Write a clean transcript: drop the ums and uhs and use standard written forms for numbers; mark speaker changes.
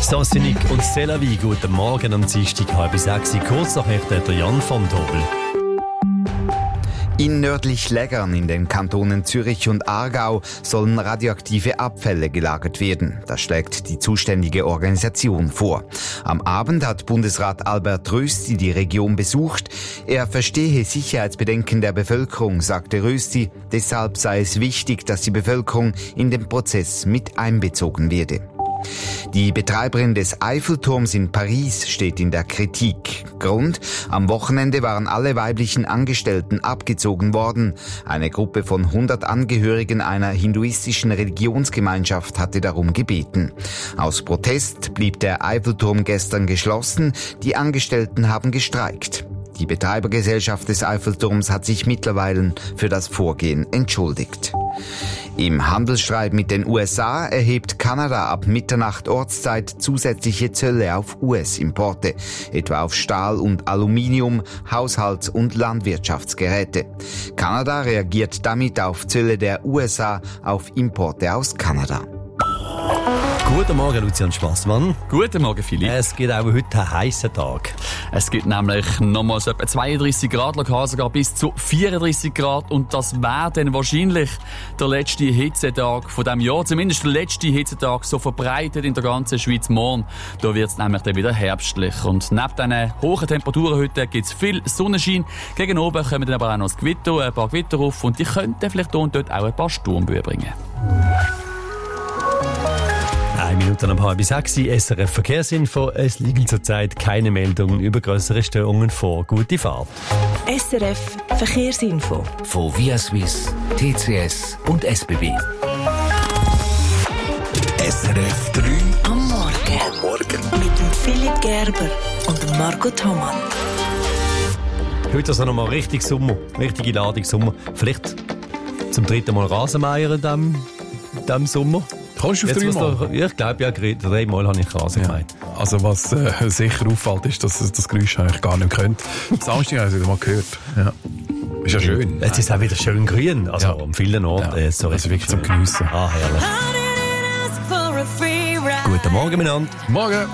Speaker 1: Saint-Cynic und Selavi, guten Morgen am Dienstag 5:30. Kurz nach der Jan von Tobel.
Speaker 2: In Nördlich-Läggern in den Kantonen Zürich und Aargau sollen radioaktive Abfälle gelagert werden. Das schlägt die zuständige Organisation vor. Am Abend hat Bundesrat Albert Rösti die Region besucht. Er verstehe Sicherheitsbedenken der Bevölkerung, sagte Rösti. Deshalb sei es wichtig, dass die Bevölkerung in den Prozess mit einbezogen werde. Die Betreiberin des Eiffelturms in Paris steht in der Kritik. Grund: am Wochenende waren alle weiblichen Angestellten abgezogen worden. Eine Gruppe von 100 Angehörigen einer hinduistischen Religionsgemeinschaft hatte darum gebeten. Aus Protest blieb der Eiffelturm gestern geschlossen. Die Angestellten haben gestreikt. Die Betreibergesellschaft des Eiffelturms hat sich mittlerweile für das Vorgehen entschuldigt. Im Handelsstreit mit den USA erhebt Kanada ab Mitternacht Ortszeit zusätzliche Zölle auf US-Importe, etwa auf Stahl und Aluminium, Haushalts- und Landwirtschaftsgeräte. Kanada reagiert damit auf Zölle der USA auf Importe aus Kanada.
Speaker 1: Guten Morgen, Lucian Spassmann.
Speaker 3: Guten Morgen, Philipp.
Speaker 1: Es gibt auch heute einen heissen Tag.
Speaker 3: Es gibt nämlich nochmals etwa 32 Grad, lokal sogar bis zu 34 Grad. Und das wäre dann wahrscheinlich der letzte Hitzetag von diesem Jahr. Zumindest der letzte Hitzetag so verbreitet in der ganzen Schweiz. Morgen, da wird es nämlich dann wieder herbstlich. Und neben diesen hohen Temperaturen heute gibt es viel Sonnenschein. Gegen oben kommen dann aber auch noch ein paar Gewitter auf. Und die könnten vielleicht hier und dort auch ein paar Sturmböen bringen.
Speaker 1: 1 Minute nach 5:30, SRF Verkehrsinfo. Es liegen zurzeit keine Meldungen über grössere Störungen vor. Gute Fahrt.
Speaker 4: SRF Verkehrsinfo.
Speaker 5: Von Via Suisse, TCS und SBB. SRF 3
Speaker 4: Am Morgen. Mit dem Philipp Gerber und dem Marco Thomann.
Speaker 1: Heute also nochmal richtig Sommer, richtige Ladung Sommer. Vielleicht zum 3. Mal Rasenmäher in diesem Sommer.
Speaker 6: Kommst du auf 3 Mal?
Speaker 1: Ich glaube, ja, 3 Mal habe ich Rasen gemeint.
Speaker 6: Also was sicher auffällt, ist, dass das Geräusch eigentlich gar nicht könnt. Am Samstag habe ich es wieder mal gehört. Ja. Ist ja schön.
Speaker 1: Jetzt ist es auch wieder schön grün, also an vielen Orten.
Speaker 6: Ja.
Speaker 1: So
Speaker 6: also wirklich zum Geniessen.
Speaker 1: Herrlich. Guten Morgen miteinander.
Speaker 6: Morgen.